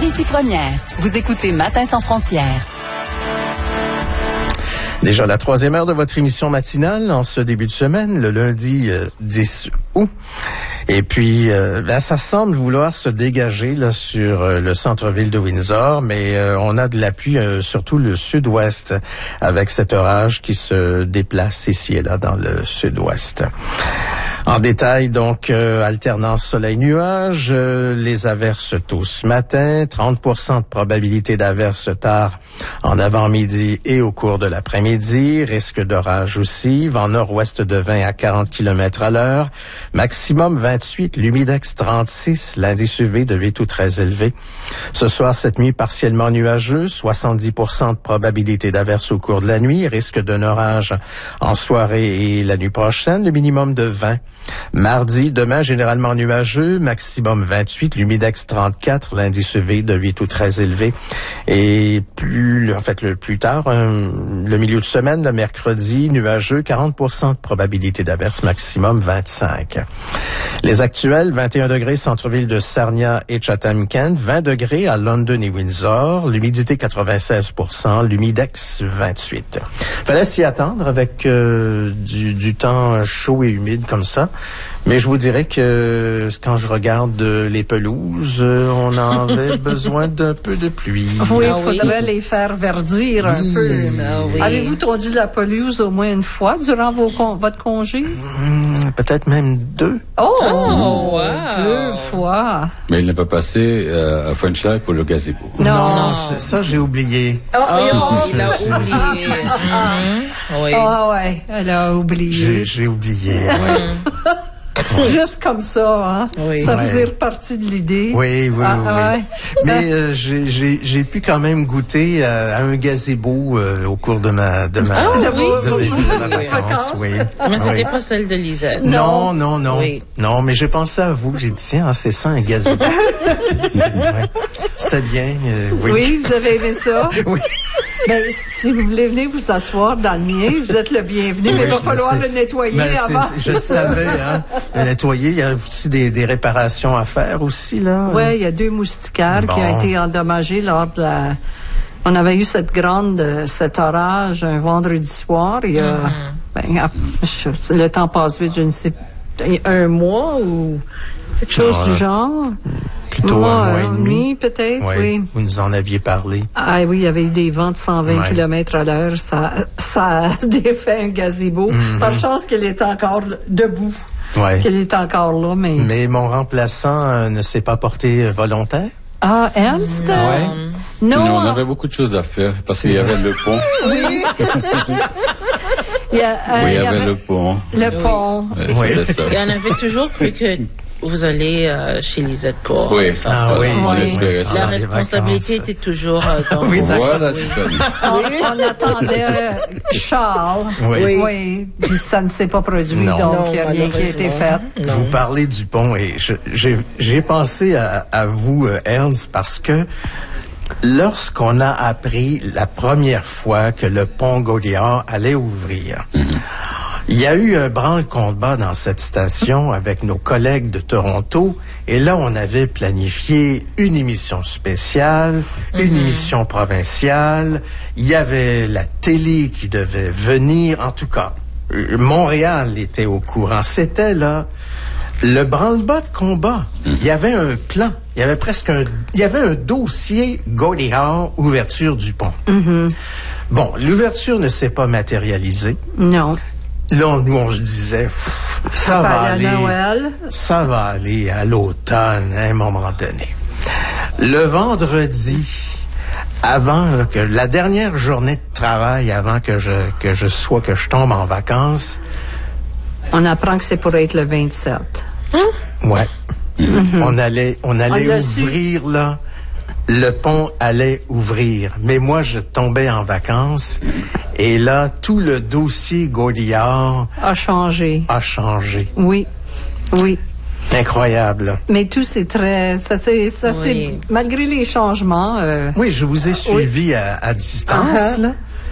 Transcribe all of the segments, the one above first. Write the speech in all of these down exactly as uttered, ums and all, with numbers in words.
Ici Première, vous écoutez Matin sans frontières. Déjà la troisième heure de votre émission matinale en ce début de semaine, le lundi euh, dix août. Et puis, euh, là, ça semble vouloir se dégager là sur euh, le centre-ville de Windsor, mais euh, on a de la pluie, euh, surtout le sud-ouest, avec cet orage qui se déplace ici et là dans le sud-ouest. En détail, donc, euh, alternance soleil-nuage, euh, les averses tôt ce matin, trente pour cent de probabilité d'averses tard en avant-midi et au cours de l'après-midi, risque d'orage aussi, vent nord-ouest de vingt à quarante kilomètres à l'heure, maximum vingt-huit, l'humidex trente-six, l'indice U V de huit ou très élevé. Ce soir, cette nuit partiellement nuageuse, soixante-dix pour cent de probabilité d'averses au cours de la nuit, risque d'un orage en soirée et la nuit prochaine, le minimum de vingt. Mardi, demain, généralement nuageux, maximum vingt-huit, l'humidex trente-quatre, l'indice U V de huit ou très élevé. Et plus, en fait, le plus tard, hein, le milieu de semaine, le mercredi, nuageux, quarante pour cent de probabilité d'averse, maximum vingt-cinq. Les actuels, vingt et un degrés centre-ville de Sarnia et Chatham-Kent, vingt degrés à London et Windsor, l'humidité quatre-vingt-seize pour cent, l'humidex vingt-huit. Fallait s'y attendre avec euh, du, du temps chaud et humide comme ça. Mais je vous dirais que quand je regarde les pelouses, on en avait besoin d'un peu de pluie. Oui, il ah faudrait oui. les faire verdir un oui, peu. Ah oui. Avez-vous tondu la pelouse au moins une fois durant vos con- votre congé? Mmh, peut-être même deux. Oh! Oh, wow. Deux fois. Mais il n'est pas passé euh, à Frenchlight pour le gazebo. Non. Non, c'est- ça j'ai oublié. Oh, Oh, oh, il a oublié. Mhm. Oui. Ah ouais, elle a oublié. J'ai, j'ai oublié. Ouais. Juste comme ça, hein? Oui. Ça Ouais. vous est reparti de l'idée. Oui, oui, Ah, oui. ouais. Mais euh, j'ai, j'ai, j'ai pu quand même goûter à, à un gazebo euh, au cours de ma de ma Ah, de, oui. mes- Oui. de ma Oui. vacance. Oui. Mais c'était Oui. pas celle de Lisette. Non, non, non. Oui. Non, mais j'ai pensé à vous. J'ai dit, tiens, ah, c'est ça un gazebo. C'est vrai. C'était bien. euh, oui. Oui, vous avez aimé ça? Oui. Ben, si vous voulez venir vous asseoir dans le mien, vous êtes le bienvenu, mais il va je falloir sais. le nettoyer Ben, c'est- avant. c'est- je savais, hein. Le nettoyer, il y a aussi des, des réparations à faire aussi, là. Oui, il y a deux moustiquaires Bon. qui ont été endommagés lors de la... On avait eu cette grande, euh, cet orage un vendredi soir. Il y a, ben, ah, je- le temps passe vite, je ne sais pas, un mois ou quelque chose Ah, du genre. Plutôt un mois et demi. peut-être, Oui, oui. vous nous en aviez parlé. Ah oui, il y avait eu des vents de cent vingt Ouais. kilomètres à l'heure. Ça, ça a défait un gazebo. Par chance qu'elle est encore debout. Ouais. Qu'elle est encore là, mais... Mais mon remplaçant euh, ne s'est pas porté euh, volontaire. Ah, Ernst? Ouais. Non. Non, on avait beaucoup de choses à faire parce C'est qu'il y vrai. avait le pont. Oui. Il y a, euh, Oui, il y il y avait le pont. le pont. Ouais, Oui. c'était ça. Il y en avait toujours cru que vous allez euh, chez Lisette pour Oui. faire Ah ça. oui, on oui. espérait La ça. Ah, les responsabilité vacances. était toujours euh, dans Oui, vos- d'accord. Voilà, Oui. Tiffany. On, on attendait euh, Charles. Oui. Oui. Puis ça ne s'est pas produit, Non. donc Non, il n'y a rien qui a été fait. malheureusement. Vous parlez du pont et je- j'ai, j'ai pensé à, à vous, euh, Ernst, parce que lorsqu'on a appris la première fois que le pont Gaudiard allait ouvrir, il y a eu un branle-combat dans cette station avec nos collègues de Toronto et là, on avait planifié une émission spéciale, une émission provinciale, il y avait la télé qui devait venir, en tout cas, euh, Montréal était au courant. C'était là le branle-bas de combat. Il y avait un plan, il y avait presque un, il y avait un dossier Gordie Howe, ouverture du pont. Bon, l'ouverture ne s'est pas matérialisée. Non. Là, nous, on se disait, pff, ça va va aller à aller, Noël. ça va aller à l'automne à un moment donné. Le vendredi, avant là, que la dernière journée de travail, avant que je que je sois que je tombe en vacances, On apprend que c'est pour être le vingt-sept. ouais, on allait on allait l'a su. ouvrir là. Le pont allait ouvrir, mais moi je tombais en vacances et là tout le dossier Gaudiard A changé. a changé. Oui. Oui. Incroyable. Mais tout c'est très, ça c'est, ça Oui. c'est, malgré les changements, euh, Oui, je vous ai suivi à, à distance, Uh-huh. là.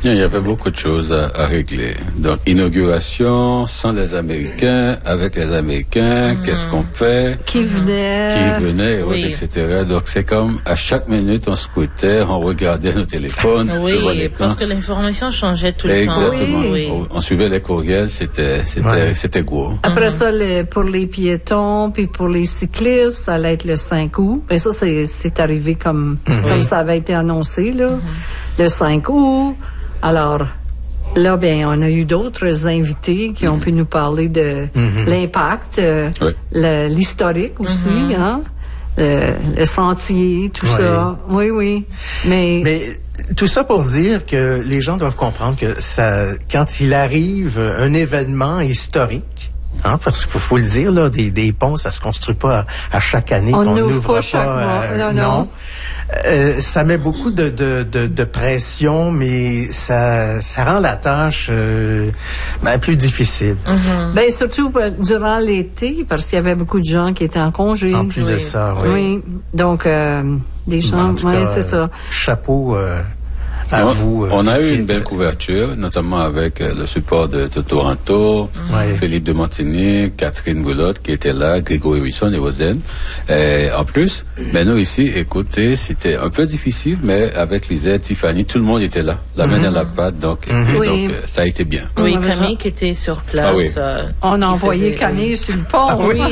Il y avait beaucoup de choses à, à régler. Donc, inauguration sans les Américains, avec les Américains, mmh. qu'est-ce qu'on fait? Qui venait? Qui venait, oui. et cetera. Donc, c'est comme à chaque minute, on scrutait, on regardait nos téléphones. Oui, parce que l'information changeait tout le Exactement. temps. Exactement. Oui. On, on suivait les courriels, c'était, c'était, ouais. c'était gros. Après ça, les, pour les piétons, puis pour les cyclistes, ça allait être le cinq août. Et ça, c'est, c'est arrivé comme, mmh. comme ça avait été annoncé, là. Mmh. Le cinq août. Alors, là, bien, on a eu d'autres invités qui ont mmh. pu nous parler de mmh. l'impact, euh, oui. le, l'historique aussi, mmh. hein, le, le sentier, tout oui. ça. Oui, oui. Mais, Mais tout ça pour dire que les gens doivent comprendre que ça, quand il arrive un événement historique, hein, parce qu'il faut, faut le dire, là, des, des ponts, ça se construit pas à, à chaque année. On n'ouvre pas chaque mois. Euh, non, non. non. Euh, ça met beaucoup de, de, de, de pression, mais ça, ça rend la tâche euh, ben, plus difficile. Mm-hmm. Ben, surtout durant l'été, parce qu'il y avait beaucoup de gens qui étaient en congé. En plus oui. de ça, oui. Oui, donc euh, des gens, oui, c'est ça. Chapeau euh, à on, vous. Euh, on a eu une belle couverture, notamment avec euh, le support de, de Toronto, mm-hmm. Philippe de Montigny, Catherine Boulotte qui était là, Grégory Wilson et Rosen. Et en plus, ben nous ici, écoutez, c'était un peu difficile, mais avec Lisette, Tiffany, tout le monde était là, la main mm-hmm. dans la patte, donc, mm-hmm. et, oui. donc euh, ça a été bien. Oui, Camille qui était sur place. Ah oui. euh, on a envoyé faisait, Camille oui. sur le pont. Ah oui.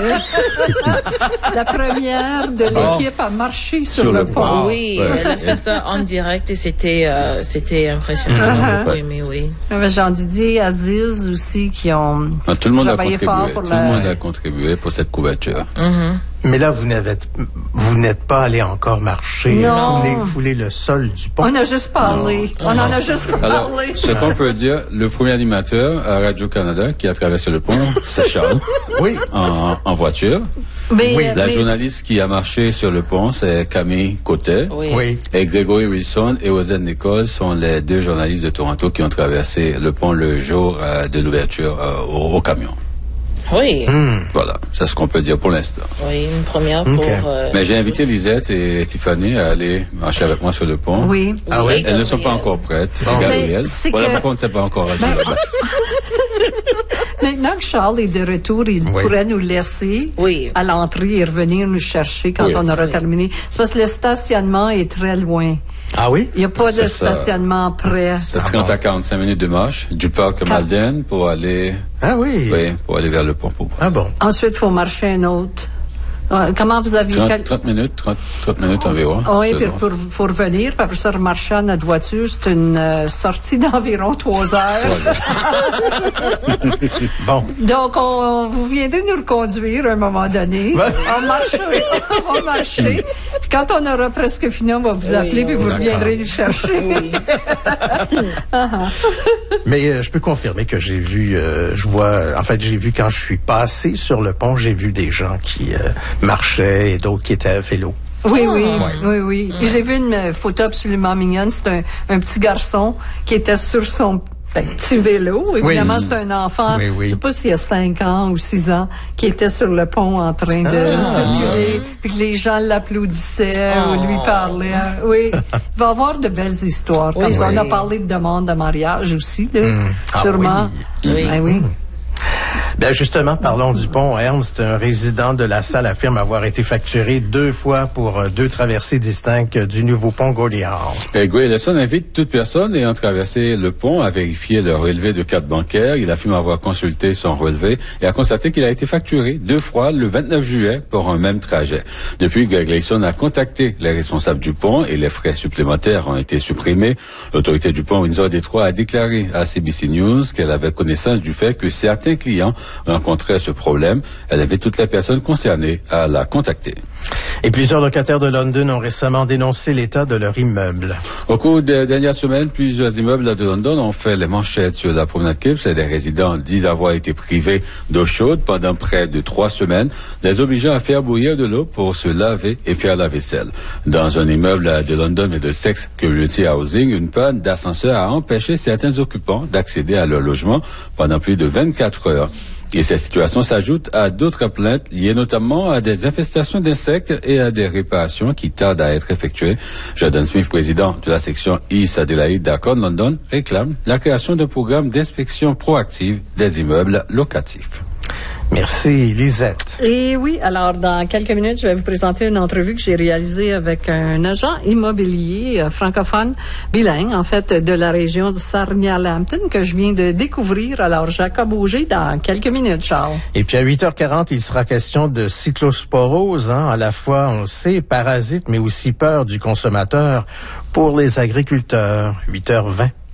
La première de l'équipe oh. a marché sur, sur le, le pont. pont. Oui, ouais. Elle a fait ça en direct et c'était, euh, c'était impressionnant. Uh-huh. Oui, mais oui. Jean-Didier, Aziz aussi, qui ont ah, tout le monde travaillé a fort contribué. pour tout la... le monde a contribué pour cette couverture. Mm-hmm. Mais là, vous n'avez, vous n'êtes pas allé encore marcher, fouler, fouler le sol du pont. On a juste parlé. Non. On non. en a juste parlé. Alors, ce qu'on peut dire, le premier animateur à Radio-Canada qui a traversé le pont, c'est Charles. Oui. En, en voiture. Mais, oui. La mais journaliste qui a marché sur le pont, c'est Camille Côté. Oui. oui. Et Grégory Wilson et Rosen Nichols sont les deux journalistes de Toronto qui ont traversé le pont le jour euh, de l'ouverture euh, au, au camion. Oui. Mm. Voilà, c'est ce qu'on peut dire pour l'instant. Oui, une première pour... Okay. Euh, Mais j'ai invité Lisette et Tiffany à aller marcher avec moi sur le pont. Oui. Ah oui? Elles Gabriel. ne sont pas encore prêtes. Bon. Et Gabriel. Voilà, que... par contre, c'est pas encore ben, Maintenant que Charles est de retour, il oui. pourrait nous laisser oui. à l'entrée et revenir nous chercher quand oui. on aura oui. terminé. C'est parce que le stationnement est très loin. Ah oui? Il n'y a pas c'est de ça. stationnement près. C'est trente à quarante-cinq minutes de marche du parc Car... Malden pour aller... Ah oui? Oui, pour aller vers le pont. Pour... Ah bon? Ensuite, il faut marcher un autre. Euh, comment vous aviez... trente, trente minutes, trente, trente minutes environ. Oui, puis pour, pour revenir, puis après ça, remarcher à notre voiture, c'est une euh, sortie d'environ trois heures. Bon. Donc, on, vous viendrez nous reconduire à un moment donné. Ouais. On va marcher, on va marcher. Puis quand on aura presque fini, on va vous appeler, oui, puis vous viendrez nous chercher. Oui. Mais euh, je peux confirmer que j'ai vu, euh, je vois, en fait, j'ai vu quand je suis passé sur le pont, j'ai vu des gens qui... Euh, marchaient et d'autres qui étaient à vélo. Oui, oui, ouais. oui, oui. Puis j'ai vu une photo absolument mignonne. C'est un, un petit garçon qui était sur son ben, petit vélo. Évidemment, oui. c'est un enfant, oui, oui. je sais pas s'il y a cinq ans ou six ans, qui était sur le pont en train de ah, circuler, puis que les gens l'applaudissaient oh. ou lui parlaient. Oui, il va y avoir de belles histoires. Comme oui, ça, oui. On a parlé de demande de mariage aussi, là, mmh. sûrement. Ah, oui. Ben, oui. Mmh. Ben justement, parlons du pont. Ernst, un résident de la salle, affirme avoir été facturé deux fois pour euh, deux traversées distinctes du nouveau pont Goliath. Et Guy Ellison invite toute personne ayant traversé le pont à vérifier le relevé de carte bancaire. Il affirme avoir consulté son relevé et a constaté qu'il a été facturé deux fois le vingt-neuf juillet pour un même trajet. Depuis, Guy Ellison a contacté les responsables du pont et les frais supplémentaires ont été supprimés. L'autorité du pont Windsor-Détroit a déclaré à C B C News qu'elle avait connaissance du fait que certains clients rencontraient ce problème. Elle invite toutes les personnes concernées à la contacter. Et plusieurs locataires de London ont récemment dénoncé l'état de leur immeuble. Au cours des dernières semaines, plusieurs immeubles de London ont fait les manchettes sur la promenade Kipps et des résidents disent avoir été privés d'eau chaude pendant près de trois semaines, les obligeant à faire bouillir de l'eau pour se laver et faire la vaisselle. Dans un immeuble de London Middlesex Community Housing, une panne d'ascenseur a empêché certains occupants d'accéder à leur logement pendant plus de vingt-quatre heures. Et cette situation s'ajoute à d'autres plaintes liées notamment à des infestations d'insectes et à des réparations qui tardent à être effectuées. Jordan Smith, président de la section East Adelaide d'Accord London, réclame la création d'un programme d'inspection proactive des immeubles locatifs. Merci, Lisette. Et oui, alors dans quelques minutes, je vais vous présenter une entrevue que j'ai réalisée avec un agent immobilier euh, francophone bilingue, en fait, de la région de Sarnia-Lambton, que je viens de découvrir. Alors, Jacob Auger, dans quelques minutes, Charles. Et puis à huit heures quarante, il sera question de cyclosporose, hein, à la fois, on le sait, parasite, mais aussi peur du consommateur pour les agriculteurs. huit heures vingt.